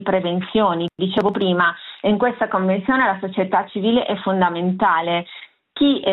prevenzioni. Dicevo prima, in questa convenzione la società civile è fondamentale. Chi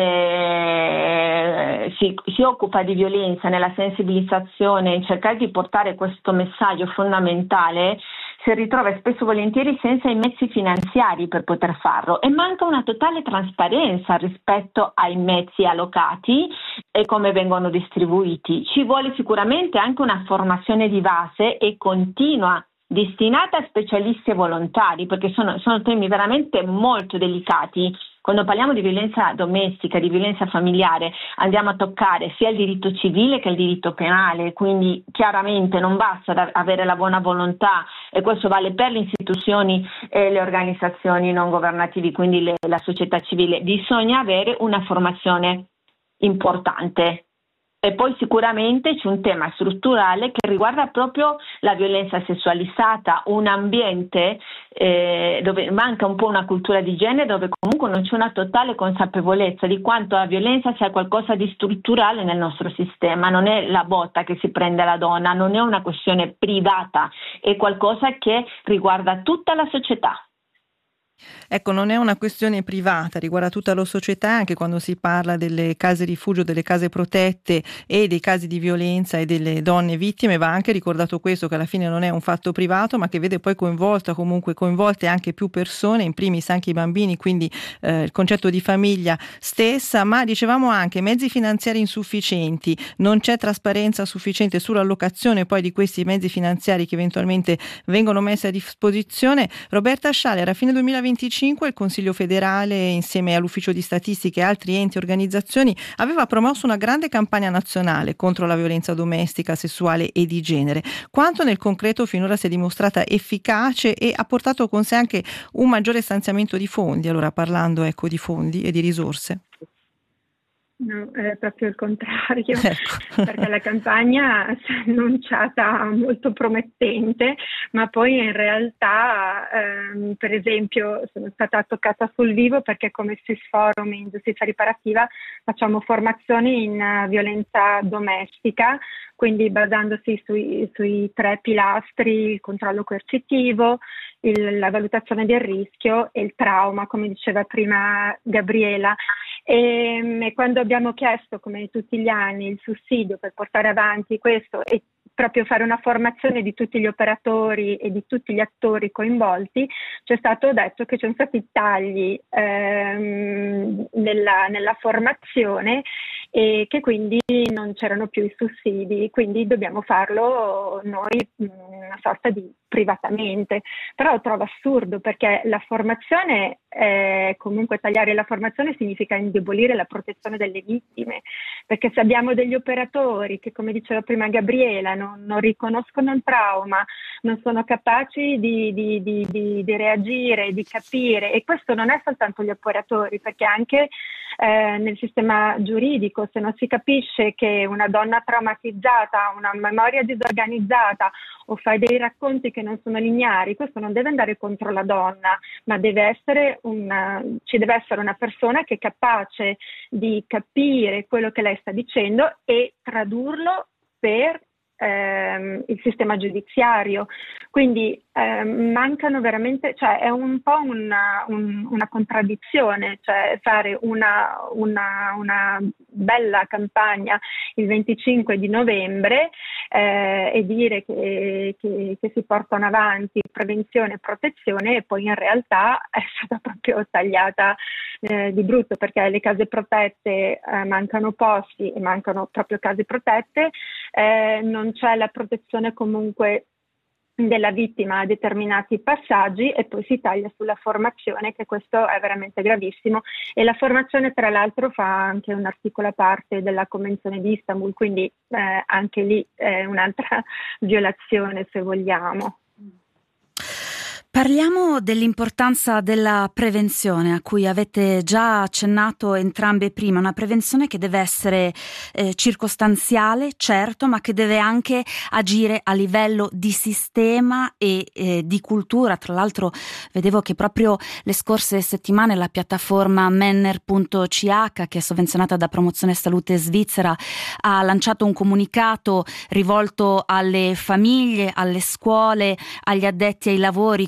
si occupa di violenza nella sensibilizzazione, in cercare di portare questo messaggio fondamentale, si ritrova spesso volentieri senza i mezzi finanziari per poter farlo, e manca una totale trasparenza rispetto ai mezzi allocati e come vengono distribuiti. Ci vuole sicuramente anche una formazione di base e continua destinata a specialisti e volontari, perché sono temi veramente molto delicati. Quando parliamo di violenza domestica, di violenza familiare, andiamo a toccare sia il diritto civile che il diritto penale, quindi chiaramente non basta avere la buona volontà, e questo vale per le istituzioni e le organizzazioni non governative, quindi la società civile. Bisogna avere una formazione importante. E poi sicuramente c'è un tema strutturale che riguarda proprio la violenza sessualizzata, un ambiente dove manca un po' una cultura di genere, dove comunque non c'è una totale consapevolezza di quanto la violenza sia qualcosa di strutturale nel nostro sistema. Non è la botta che si prende la donna, non è una questione privata, è qualcosa che riguarda tutta la società. Ecco, non è una questione privata, riguarda tutta la società, anche quando si parla delle case rifugio, delle case protette e dei casi di violenza e delle donne vittime. Va anche ricordato questo, che alla fine non è un fatto privato, ma che vede poi coinvolte anche più persone, in primis anche i bambini, quindi il concetto di famiglia stessa. Ma dicevamo anche mezzi finanziari insufficienti, non c'è trasparenza sufficiente sull'allocazione poi di questi mezzi finanziari che eventualmente vengono messi a disposizione. Roberta Scialler, a fine 2025 il Consiglio federale, insieme all'Ufficio di Statistica e altri enti e organizzazioni, aveva promosso una grande campagna nazionale contro la violenza domestica, sessuale e di genere. Quanto nel concreto finora si è dimostrata efficace e ha portato con sé anche un maggiore stanziamento di fondi, allora parlando di fondi e di risorse? No, è proprio il contrario, ecco. Perché la campagna si è annunciata molto promettente, ma poi in realtà, per esempio, sono stata toccata sul vivo perché come Swiss Forum in giustizia riparativa facciamo formazioni in violenza domestica, quindi basandosi sui 3 pilastri: il controllo coercitivo, la valutazione del rischio e il trauma, come diceva prima Gabriela. E quando abbiamo chiesto, come tutti gli anni, il sussidio per portare avanti questo e proprio fare una formazione di tutti gli operatori e di tutti gli attori coinvolti, ci è stato detto che ci sono stati tagli nella formazione e che quindi non c'erano più i sussidi, quindi dobbiamo farlo noi una sorta di privatamente. Però trovo assurdo, perché la formazione, comunque tagliare la formazione significa indebolire la protezione delle vittime, perché se abbiamo degli operatori che, come diceva prima Gabriela, non riconoscono il trauma, non sono capaci di reagire, di capire, e questo non è soltanto gli operatori, perché anche nel sistema giuridico, se non si capisce che una donna traumatizzata ha una memoria disorganizzata o fa dei racconti che non sono lineari, questo non deve andare contro la donna, ma ci deve essere una persona che è capace di capire quello che lei sta dicendo e tradurlo per il sistema giudiziario. Quindi mancano veramente, cioè è un po' una contraddizione, cioè fare una bella campagna il 25 di novembre e dire che si portano avanti prevenzione e protezione, e poi in realtà è stata proprio tagliata di brutto, perché le case protette mancano posti e mancano proprio case protette, non c'è la protezione comunque della vittima a determinati passaggi, e poi si taglia sulla formazione, che questo è veramente gravissimo. E la formazione, tra l'altro, fa anche un articolo a parte della Convenzione di Istanbul, quindi anche lì è un'altra violazione, se vogliamo. Parliamo dell'importanza della prevenzione a cui avete già accennato entrambe prima, una prevenzione che deve essere circostanziale, certo, ma che deve anche agire a livello di sistema e di cultura. Tra l'altro vedevo che proprio le scorse settimane la piattaforma Menner.ch, che è sovvenzionata da Promozione Salute Svizzera, ha lanciato un comunicato rivolto alle famiglie, alle scuole, agli addetti ai lavori,